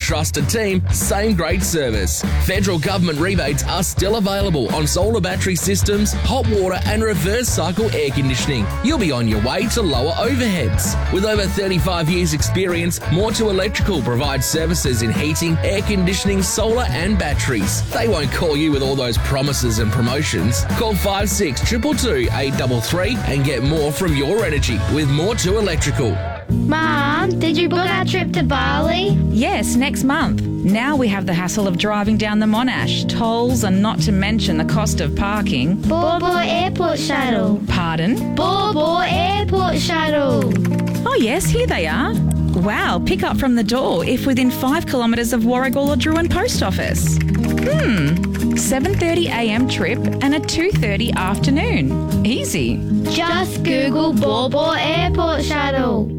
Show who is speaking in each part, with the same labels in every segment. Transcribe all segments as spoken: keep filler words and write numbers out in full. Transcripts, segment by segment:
Speaker 1: trusted team, same great service. Federal government rebates are still available on solar battery systems, hot water and reverse cycle air conditioning. You'll be on your way to lower overheads. With over thirty-five years experience, More to Electrical provides services in heating, air conditioning, solar and batteries. They won't call you with all those promises and promotions. Call five six two two two, eight three three and get more from your energy with More to Electrical.
Speaker 2: Mum, did you book our trip to Bali?
Speaker 3: Yes, next month. Now we have the hassle of driving down the Monash, tolls and not to mention the cost of parking.
Speaker 2: Baw Baw Airport Shuttle.
Speaker 3: Pardon?
Speaker 2: Baw Baw Airport Shuttle.
Speaker 3: Oh yes, here they are. Wow, pick up from the door if within five kilometres of Warragul or Druin Post Office. Hmm, seven thirty a m trip and a two thirty afternoon. Easy.
Speaker 2: Just Google Baw Baw Airport Shuttle.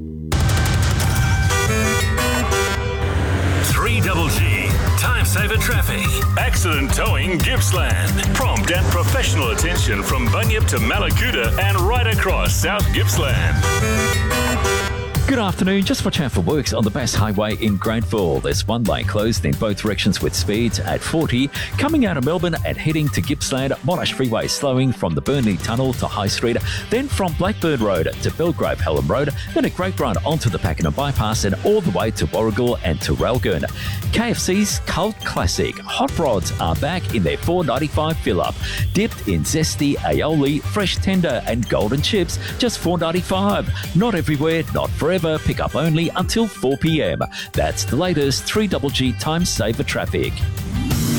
Speaker 4: three Double G, Time Saver Traffic. Accident towing Gippsland. Prompt and professional attention from Bunyip to Malakuta and right across South Gippsland.
Speaker 5: Good afternoon. Just watch out for works on the Bass Highway in Granville. There's one lane closed in both directions with speeds at forty. Coming out of Melbourne and heading to Gippsland, Monash Freeway slowing from the Burnley Tunnel to High Street, then from Blackburn Road to Belgrave Pelham Road, then a great run onto the Pakenham Bypass and all the way to Warragul and to Railgun. K F C's Cult Classic Hot Rods are back in their four ninety-five fill-up. Dipped in zesty, aioli, fresh tender and golden chips, just four ninety-five. Not everywhere, not forever. Pick up only until four p m. That's the latest three Double G Time Saver Traffic.